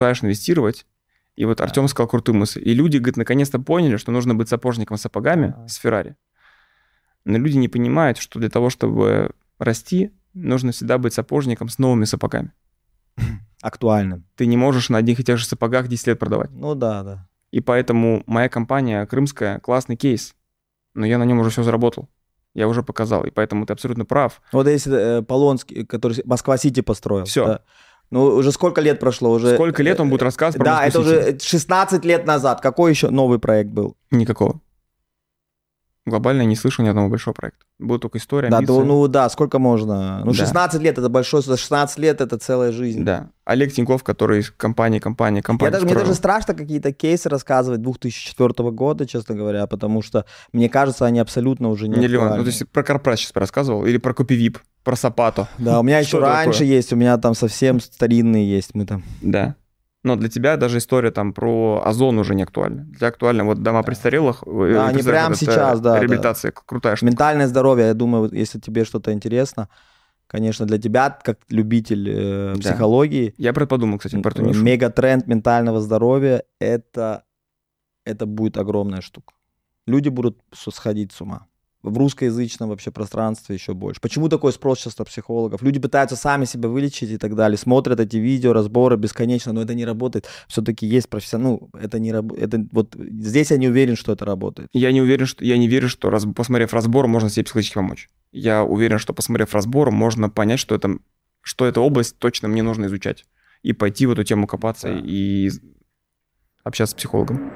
инвестировать. И вот Артем сказал крутую мысль. И люди, говорит, наконец-то поняли, что нужно быть сапожником с сапогами с Феррари. Но люди не понимают, что для того, чтобы расти, нужно всегда быть сапожником с новыми сапогами. Актуальным. Ты не можешь на одних и тех же сапогах 10 лет продавать. Ну да. И поэтому моя компания крымская классный кейс. Но я на нем уже все заработал. Я уже показал. И поэтому ты абсолютно прав. Вот если Полонский, который Москва-Сити построил. Все. Да. Ну, уже сколько лет прошло? Сколько лет он будет рассказывать про Москву-Сити? Да, это Москву-Сити? уже 16 лет назад. Какой еще новый проект был? Никакого. Глобально я не слышал ни одного большого проекта. Была только история, амбиции. Да, сколько можно? Ну, 16 лет это большой, 16 лет это целая жизнь. Да. Олег Тиньков, который из компании. Мне даже страшно какие-то кейсы рассказывать 2004 года, честно говоря, потому что, мне кажется, они абсолютно уже не актуальны. Ну, то есть про Корпрат сейчас рассказывал, или про Копивип, про Сапато. Да, у меня еще раньше есть, у меня там совсем старинные есть, мы там. Да. Но для тебя даже история там про Озон уже не актуальна. Для тебя актуальна вот дома престарелых. Да, не прямо сейчас, да. Реабилитация, крутая штука. Ментальное здоровье, я думаю, если тебе что-то интересно, конечно, для тебя, как любитель психологии. Я подумал, кстати, про эту нишу. Мегатренд ментального здоровья, это будет огромная штука. Люди будут сходить с ума. В русскоязычном вообще пространстве еще больше. Почему такой спрос сейчас на психологов? Люди пытаются сами себя вылечить и так далее, смотрят эти видео, разборы бесконечно, но это не работает. Все-таки есть профессионал, это не работает. Вот здесь я не уверен, что это работает. Я не верю, что посмотрев разбор, можно себе психологически помочь. Я уверен, что посмотрев разбор, можно понять, что эта область точно мне нужно изучать. И пойти в эту тему копаться и общаться с психологом.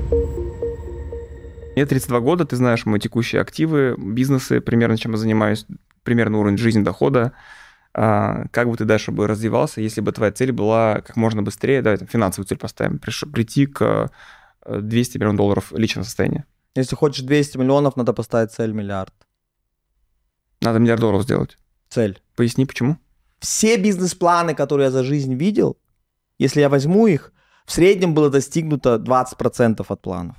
Мне 32 года, ты знаешь мои текущие активы, бизнесы, примерно чем я занимаюсь, примерно уровень жизни, дохода. Как бы ты дальше бы развивался, если бы твоя цель была как можно быстрее, давай там финансовую цель поставим, прийти к 200 миллионов долларов личного состояния? Если хочешь 200 миллионов, надо поставить цель миллиард. Надо $1 миллиард сделать. Цель. Поясни, почему? Все бизнес-планы, которые я за жизнь видел, если я возьму их, в среднем было достигнуто 20% от планов.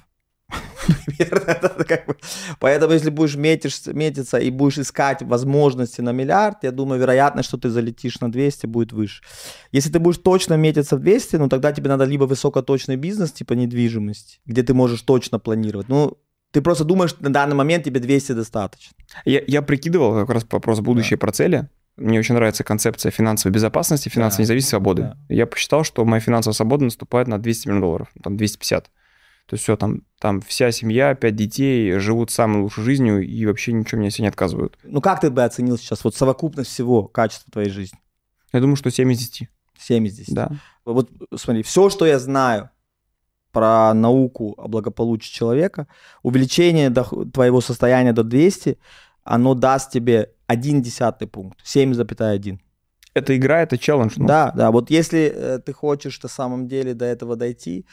Поэтому, если будешь метиться и будешь искать возможности на миллиард, я думаю, вероятность, что ты залетишь на 200, будет выше. Если ты будешь точно метиться в 200, ну тогда тебе надо либо высокоточный бизнес, типа недвижимость, где ты можешь точно планировать. Ну, ты просто думаешь, на данный момент тебе 200 достаточно. Я прикидывал как раз вопрос будущее про цели. Мне очень нравится концепция финансовой безопасности, финансовой независимости, свободы. Да. Я посчитал, что моя финансовая свобода наступает на 200 миллионов долларов, там 250. То есть все, там вся семья, 5 детей живут самой лучшей жизнью и вообще ничего мне себе не отказывают. Ну как ты бы оценил сейчас вот совокупность всего качества твоей жизни? Я думаю, что 7 из 10. 7 из 10? Да. Вот смотри, все, что я знаю про науку о благополучии человека, увеличение твоего состояния до 200, оно даст тебе 1/10 пункт, 7,1. Это игра, это челлендж. Ну. Да, вот если ты хочешь на самом деле до этого дойти,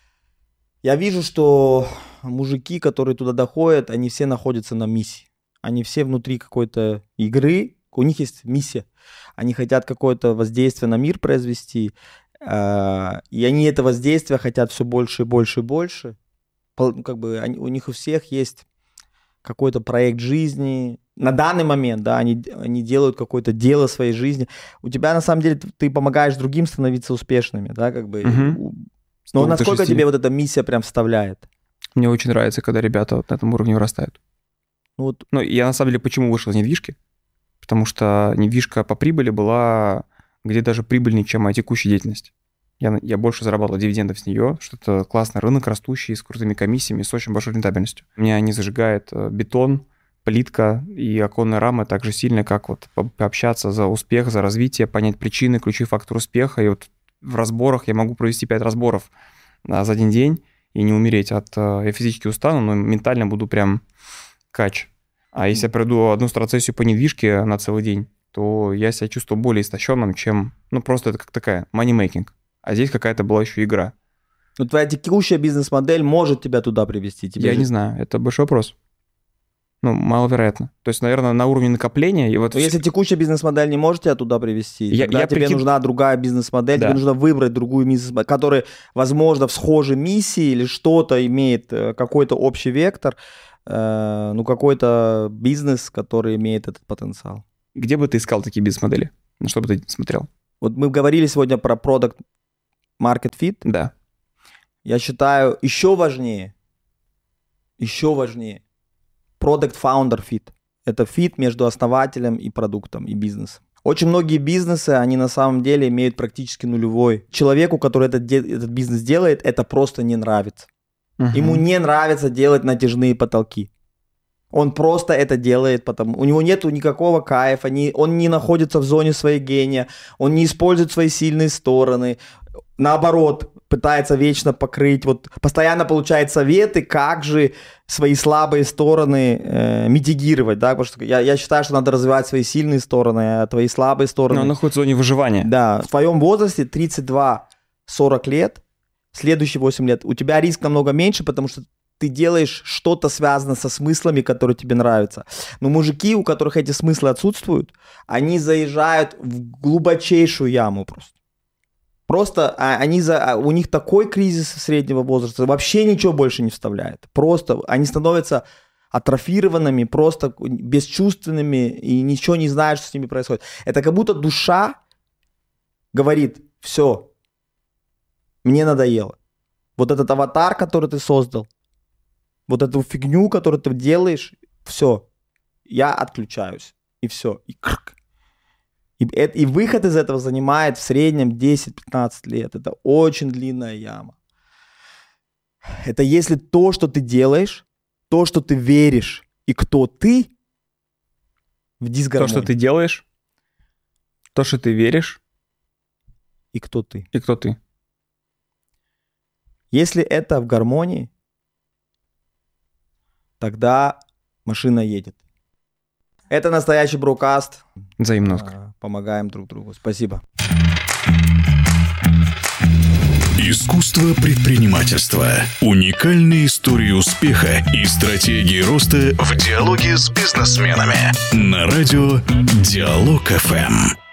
я вижу, что мужики, которые туда доходят, они все находятся на миссии. Они все внутри какой-то игры, у них есть миссия. Они хотят какое-то воздействие на мир произвести, и они это воздействие хотят все больше и больше и больше. Как бы у них у всех есть какой-то проект жизни. На данный момент, да, они делают какое-то дело своей жизни. У тебя, на самом деле, ты помогаешь другим становиться успешными, да, как бы. Но насколько тебе вот эта миссия прям вставляет? Мне очень нравится, когда ребята вот на этом уровне вырастают. Ну, я на самом деле почему вышел из недвижки? Потому что недвижка по прибыли была где даже прибыльнее, чем моя текущая деятельность. Я больше зарабатывал дивидендов с нее, что это классный рынок, растущий, с крутыми комиссиями, с очень большой рентабельностью. Меня не зажигает бетон, плитка и оконная рама так же сильно, как вот пообщаться за успех, за развитие, понять причины, ключевой фактор успеха. И вот в разборах я могу провести 5 разборов за один день и не умереть. Я физически устану, но ментально буду прям кач. А если я пройду одну страцессию по недвижке на целый день, то я себя чувствую более истощенным, чем... Ну, просто это как такая money-making. А здесь какая-то была еще игра. Ну, твоя текущая бизнес-модель может тебя туда привести? Я не знаю, это большой вопрос. Ну, маловероятно. То есть, наверное, на уровне накопления... И вот... Но если текущая бизнес-модель не может тебя туда привести, тогда тебе нужна другая бизнес-модель, тебе нужно выбрать другую бизнес-модель, которая, возможно, в схожей миссии или что-то имеет какой-то общий вектор, ну, какой-то бизнес, который имеет этот потенциал. Где бы ты искал такие бизнес-модели? На что бы ты смотрел? Вот мы говорили сегодня про продакт market fit? Да. Я считаю, еще важнее, product founder fit. Это fit между основателем и продуктом, и бизнесом. Очень многие бизнесы, они на самом деле имеют практически нулевой. Человеку, который этот бизнес делает, это просто не нравится. Ему не нравится делать натяжные потолки. Он просто это делает, потому у него нету никакого кайфа, он не находится в зоне своей гения, он не использует свои сильные стороны. Наоборот, пытается вечно покрыть, вот постоянно получает советы, как же свои слабые стороны митигировать, да, потому что я считаю, что надо развивать свои сильные стороны, а твои слабые стороны... Но он находится в зоне выживания. Да, в твоем возрасте 32-40 лет, следующие 8 лет, у тебя риск намного меньше, потому что ты делаешь что-то связанное со смыслами, которые тебе нравятся. Но мужики, у которых эти смыслы отсутствуют, они заезжают в глубочайшую яму просто. Просто у них такой кризис среднего возраста, вообще ничего больше не вставляет. Просто они становятся атрофированными, просто бесчувственными и ничего не знают, что с ними происходит. Это как будто душа говорит: все, мне надоело. Вот этот аватар, который ты создал, вот эту фигню, которую ты делаешь, все, я отключаюсь. И все. И выход из этого занимает в среднем 10-15 лет. Это очень длинная яма. Это если то, что ты делаешь, то, что ты веришь, и кто ты, в дисгармонии. То, что ты делаешь, то, что ты веришь, и кто ты. И кто ты. Если это в гармонии, тогда машина едет. Это настоящий брокаст. Взаимно. Помогаем друг другу. Спасибо. Искусство предпринимательства. Уникальные истории успеха и стратегии роста в диалоге с бизнесменами. На радио Диалог ФМ.